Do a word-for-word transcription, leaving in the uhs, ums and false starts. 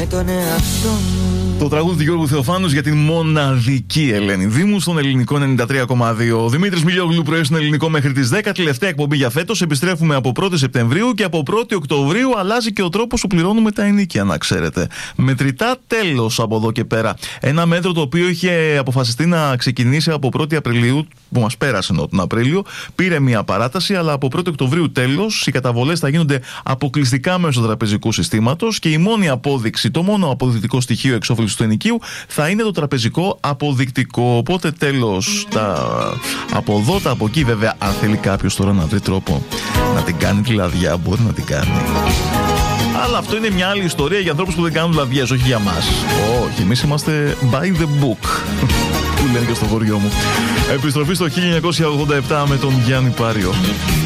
με τον εαυτό μου. Το τραγούδι του Γιώργου Θεοφάνους για την μοναδική Ελένη Δήμου στον ελληνικό ενενήντα τρία κόμμα δύο. Ο Δημήτρης Μιλιόγλου πρωί στον ελληνικό μέχρι τις δέκα. Τελευταία εκπομπή για φέτος. Επιστρέφουμε από πρώτη Σεπτεμβρίου και από πρώτη Οκτωβρίου αλλάζει και ο τρόπος που πληρώνουμε τα ενοίκια, να ξέρετε. Μετρητά τέλος από εδώ και πέρα. Ένα μέτρο το οποίο είχε αποφασιστεί να ξεκινήσει από πρώτη Απριλίου, που μας πέρασε ενώ τον Απρίλιο, πήρε μια παράταση, αλλά από πρώτη Οκτωβρίου τέλος. Οι καταβολές θα γίνονται αποκλειστικά μέσω τραπεζικού συστήματος και η μόνη απόδειξη, το μόνο αποδεικτικό στοιχείο εξόφλησης του ενοικίου θα είναι το τραπεζικό αποδεικτικό. Οπότε τέλος, τα από εδώ, τα από εκεί, βέβαια, αν θέλει κάποιος τώρα να βρει τρόπο να την κάνει τη λαδιά, μπορεί να την κάνει. Αλλά αυτό είναι μια άλλη ιστορία για ανθρώπους που δεν κάνουν λαδιές, όχι για μας. Όχι, εμείς είμαστε by the book, που λένε και στο χωριό μου. Επιστροφή στο χίλια εννιακόσια ογδόντα επτά με τον Γιάννη Πάριο.